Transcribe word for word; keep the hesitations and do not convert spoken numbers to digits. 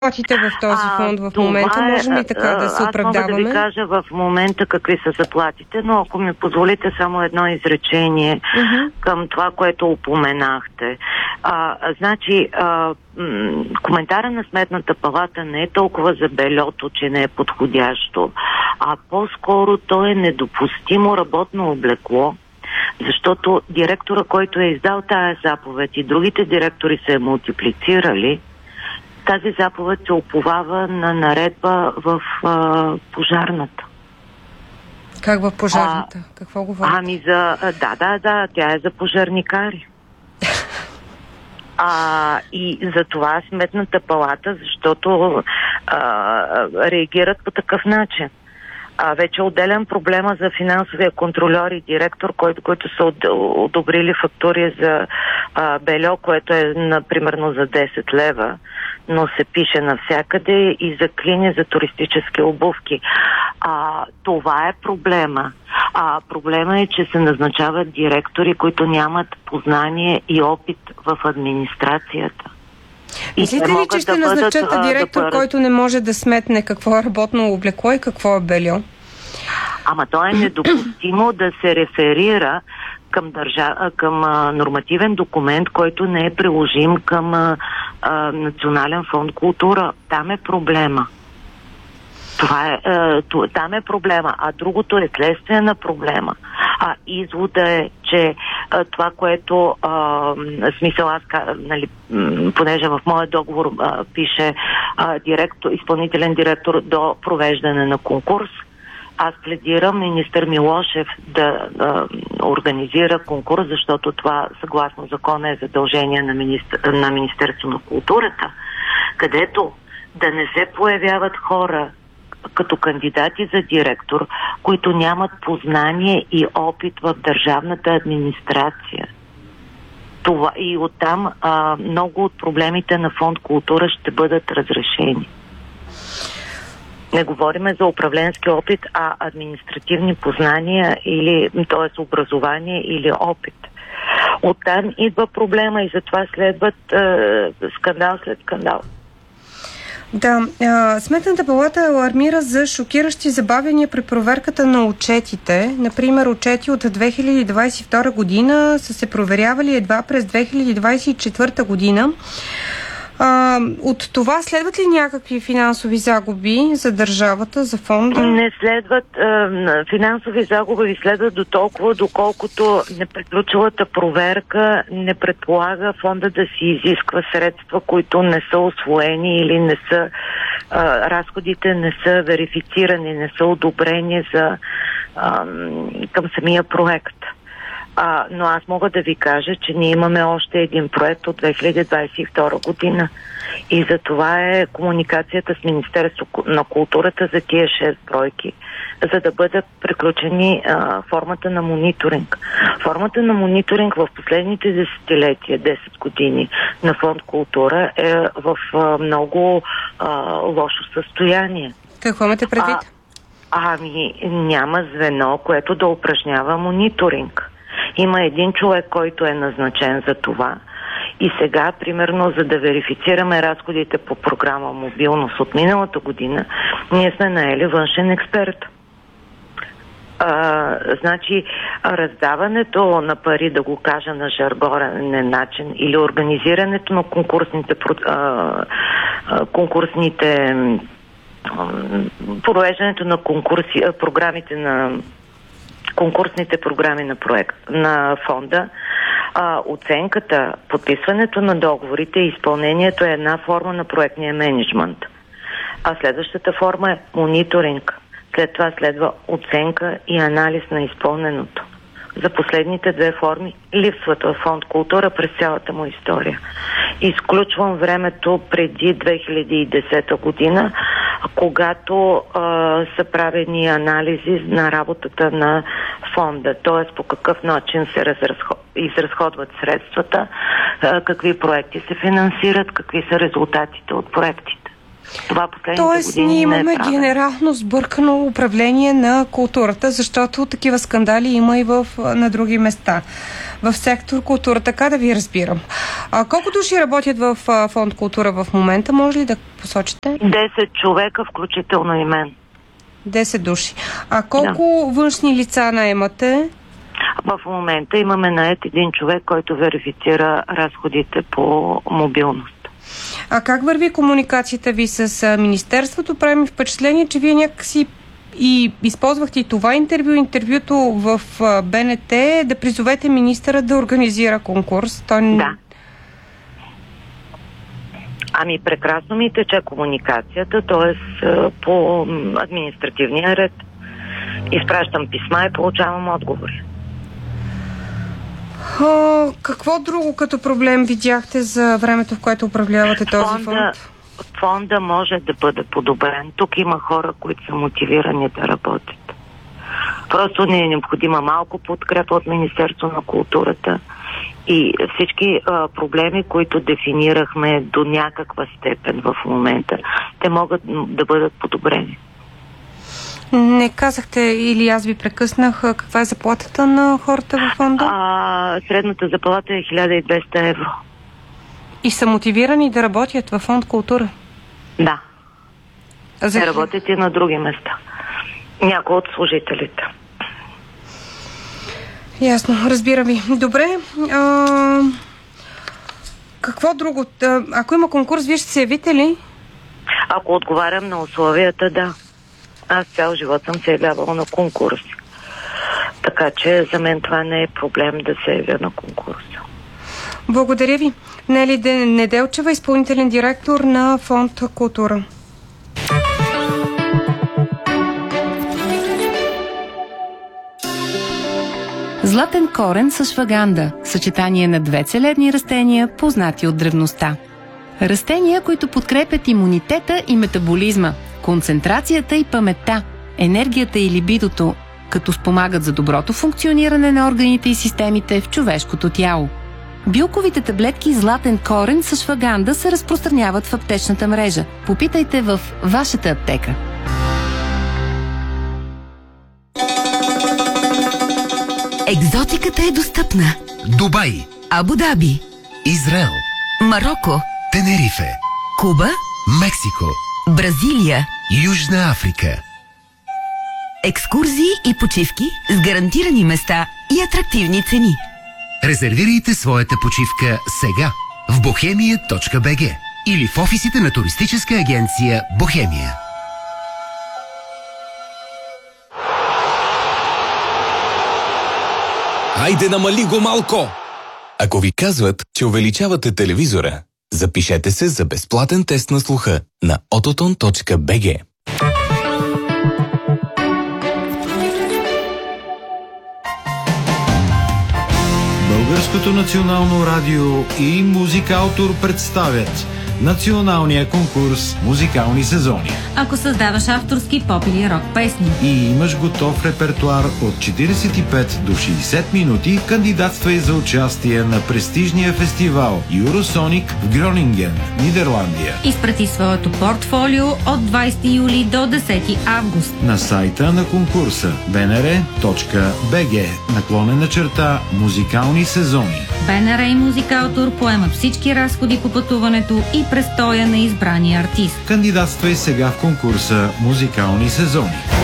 заплатите в този фонд в момента? Е, Можем ли така да се оправдаваме? Аз мога да ви кажа в момента какви са заплатите, но ако ми позволите само едно изречение uh-huh. към това, което упоменахте. А, значи, а, м- коментара на Сметната палата не е толкова за бельото, че не е подходящо, а по-скоро то е недопустимо работно облекло, защото директора, който е издал тая заповед и другите директори се е мултиплицирали, тази заповед се уповава на наредба в а, пожарната. Как в пожарната? А, Какво говорите? Ами за... Да, да, да, тя е за пожарникари. а, и за това Сметната палата, защото а, реагират по такъв начин. А, вече отделям проблема за финансовия контрольор и директор, който, които са одобрили фактури за а, бельо, което е, например, за десет лева, но се пише навсякъде, и за клини за туристически обувки. А, това е проблема. А, проблема е, че се назначават директори, които нямат познание и опит в администрацията. Мислите ли, че ще да назначат бъдат, директор, да бъдат... който не може да сметне какво е работно облекло и какво е бельо? Ама то е недопустимо да се реферира към, държа... към а, нормативен документ, който не е приложим към а, а, Национален фонд култура. Там е проблема. Това е, а, там е проблема, а другото е следствие на проблема. А извода е, че а, това, което а, смисъл аз, нали, понеже в моя договор а, пише а, директор, изпълнителен директор до провеждане на конкурс, аз пледирам министър Милошев да, да организира конкурс, защото това съгласно закона е задължение на, министър, на Министерство на културата, където да не се появяват хора като кандидати за директор, които нямат познание и опит в държавната администрация. Това, и оттам а, много от проблемите на фонд култура ще бъдат разрешени. Не говориме за управленски опит, а административни познания, или, т.е. образование или опит. Оттам идва проблема и затова следват е, скандал след скандал. Да, Сметната палата алармира за шокиращи забавяния при проверката на отчетите. Например, отчети от две хиляди двадесет и втора година са се проверявали едва през две хиляди двадесет и четвърта година. А, от това следват ли някакви финансови загуби за държавата, за фонда? Не следват а, финансови загуби, следват до толкова, доколкото неприключилата проверка не предполага фонда да си изисква средства, които не са усвоени или не са а, разходите не са верифицирани, не са одобрени за, а, към самия проект. А, но аз мога да ви кажа, че ние имаме още един проект от две хиляди двадесет и втора година и за това е комуникацията с Министерство на културата за тия шест бройки, за да бъдат приключени а, формата на мониторинг. Формата на мониторинг в последните десетилетия, десет години на фонд култура е в а, много а, лошо състояние. Какво имате предвид? А, ами няма звено, което да упражнява мониторинг. Има един човек, който е назначен за това. И сега, примерно, за да верифицираме разходите по програма Мобилност от миналата година, ние сме наели външен експерт. А, значи, раздаването на пари, да го кажа на жаргонен начин, или организирането на конкурсните, а, а, конкурсните провеждането на конкурси, програмите на конкурсните програми на проект на фонда, а, оценката, подписването на договорите и изпълнението е една форма на проектния мениджмънт. А следващата форма е мониторинг. След това следва оценка и анализ на изпълненото. За последните две форми липсват във фонд култура през цялата му история. Изключвам времето преди две хиляди и десета година, когато а, са правени анализи на работата на фонда, т.е. по какъв начин се разразход... изразходват средствата, а, какви проекти се финансират, какви са резултатите от проектите. Това последните Тоест, години ние имаме не е правено. генерално сбъркано управление на културата, защото такива скандали има и в, на други места. В сектор култура, така да ви разбирам. А колко души работят в а, фонд култура в момента? Може ли да посочите? десет човека, включително и мен. десет души. А колко да. външни лица наемате? В момента имаме нает един човек, който верифицира разходите по мобилност. А как върви комуникацията ви с а, Министерството? Прави ми впечатление, че вие някакси и използвахте и това интервю, интервюто в а, Б Н Т, да призовете министъра да организира конкурс. Той... Да. Ами прекрасно ми тече комуникацията, т.е. по административния ред. Изпращам писма и получавам отговори. А, какво друго като проблем видяхте за времето, в което управлявате този фонда, фонд? Фонда може да бъде подобрен. Тук има хора, които са мотивирани да работят. Просто не е необходима малко подкрепа от Министерството на културата и всички а, проблеми, които дефинирахме до някаква степен в момента, те могат да бъдат подобрени. Не казахте, или аз ви прекъснах, каква е заплатата на хората във фонда? А, средната заплата е хиляда и двеста евро. И са мотивирани да работят във фонд култура? Да. За... Те работят и на други места. Някои от служителите. Ясно, разбира ви. Добре. А... Какво друго? Ако има конкурс, вие ще се явите ли? Ако отговарям на условията, да. Аз цял живот съм се явявала на конкурси. Така че за мен това не е проблем да се явя на конкурса. Благодаря ви. Нели Неделчева, изпълнителен директор на фонд култура. Златен корен с шваганда – съчетание на две целебни растения, познати от древността. Растения, които подкрепят имунитета и метаболизма, концентрацията и паметта, енергията и либидото, като спомагат за доброто функциониране на органите и системите в човешкото тяло. Билковите таблетки златен корен с шваганда се разпространяват в аптечната мрежа. Попитайте в вашата аптека. Екзотиката е достъпна. Дубай, Абу Даби, Израел, Мароко, Тенерифе, Куба, Мексико, Бразилия, Южна Африка. Екскурзии и почивки с гарантирани места и атрактивни цени. Резервирайте своята почивка сега в бохемия точка би джи или в офисите на туристическа агенция Бохемия. Хайде, намали го малко! Ако ви казват, че увеличавате телевизора, запишете се за безплатен тест на слуха на ототон точка би джи. Българското национално радио и Музикаутор представят националния конкурс Музикални сезони. Ако създаваш авторски поп или рок песни и имаш готов репертуар от четиридесет и пет до шейсет минути, кандидатствай за участие на престижния фестивал Юросоник в Гронинген, Нидерландия. Изпрати своето портфолио от двадесети юли до десети август на сайта на конкурса би ен ар точка би джи наклонена черта Музикални сезони. Б Н Р и Музикаутор поемат всички разходи по пътуването и престоя на избрания артист. Кандидатствай сега в конкурса Музикални сезони.